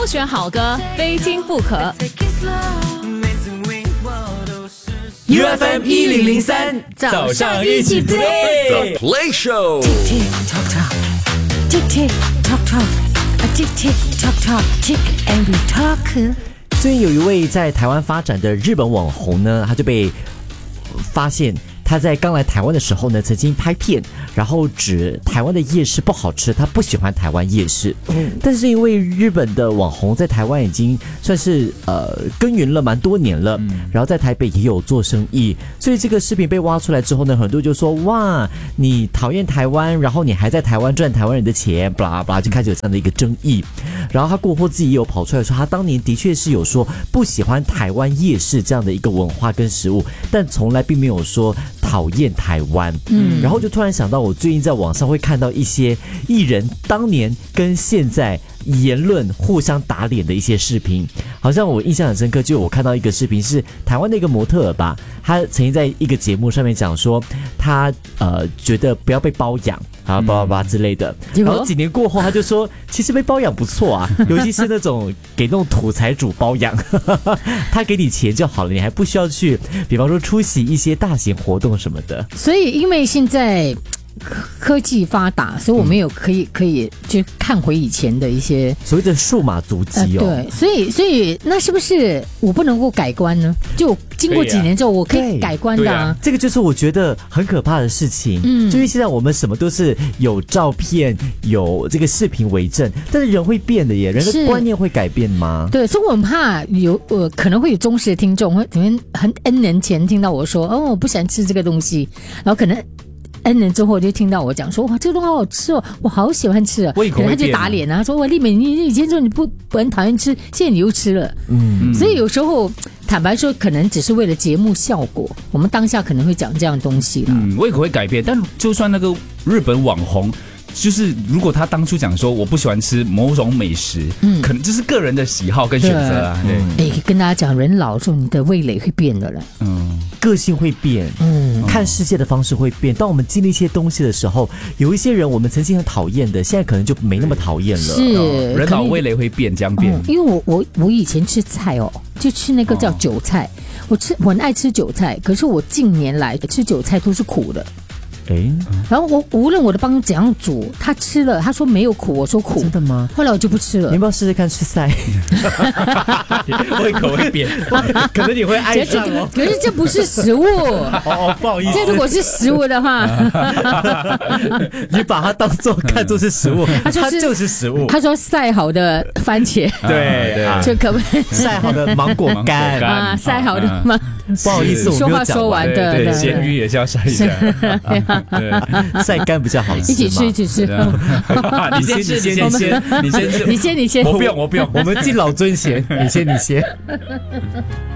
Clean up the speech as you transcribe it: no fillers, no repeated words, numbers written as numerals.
挑选好歌，非听不可。 UFM 1003 早上一起 play Play Show Tick tock tock, tick tick tock tock, tick tick tock tock, tick and we talk。 最近有一位在台湾发展的日本网红呢，他就被发现他在刚来台湾的时候呢，曾经拍片，然后指台湾的夜市不好吃，他不喜欢台湾夜市。但是因为日本的网红在台湾已经算是耕耘了蛮多年了，然后在台北也有做生意，所以这个视频被挖出来之后呢，很多人就说哇，你讨厌台湾，然后你还在台湾赚台湾人的钱，巴拉巴拉，就开始有这样的一个争议。然后他过后自己也有跑出来说，他当年的确是有说不喜欢台湾夜市这样的一个文化跟食物，但从来并没有说讨厌台湾。然后就突然想到，我最近在网上会看到一些艺人当年跟现在言论互相打脸的一些视频，好像我印象很深刻，就我看到一个视频是台湾的一个模特儿吧，他曾经在一个节目上面讲说，他觉得不要被包养啊，巴拉巴拉之类的。然后几年过后，他就说，其实被包养不错啊，尤其是那种给那种土财主包养，他给你钱就好了，你还不需要去，比方说出席一些大型活动什么的。 所以因为现在科技发达，所以我们有可以就看回以前的一些所谓的数码足迹哦。 对，所以那是不是我不能够改观呢？就经过几年之后，我可以改观的啊。 这个就是我觉得很可怕的事情。就是现在我们什么都是有照片、有这个视频为证，但是人会变的耶，人的观念会改变吗？ 对，所以我很怕有可能会有忠实的听众，会很 N 年前听到我说哦，我不喜欢吃这个东西，然后可能N 年之后就听到我讲说哇，这个东西好好吃哦，我好喜欢吃啊，可能他就打脸啊，他说哇，丽美你以前说你不很讨厌吃，现在你又吃了。所以有时候坦白说，可能只是为了节目效果，我们当下可能会讲这样的东西啦。 胃口会改变，但就算那个日本网红，就是如果他当初讲说我不喜欢吃某种美食，可能这是个人的喜好跟选择啊。 对，跟大家讲，人老之后你的味蕾会变的了， 个性会变，看世界的方式会变。当我们经历一些东西的时候，有一些人我们曾经很讨厌的，现在可能就没那么讨厌了。 是， 人老味蕾会变，这样变。 因为我以前吃菜哦，就吃那个叫韭菜，我很爱吃韭菜，可是我近年来吃韭菜都是苦的。然后我无论我的帮怎样煮，他吃了，他说没有苦，我说苦。真的吗？ 后来我就不吃了。 你要不要试试看吃菜？ 胃口会变， 可能你会爱上哦。 可是这不是食物不好意思。 这如果是食物的话， 你把它当作看作是食物，它就是食物。 他说晒好的番茄， 对， 就可不可以晒好的芒果干啊？晒好的吗？ 不好意思，我说话说完的。 对，咸鱼也是要晒一下。 晒干比较好吃， 一起吃。 你先吃， 你先。 我不用， 我们敬老尊贤，你先。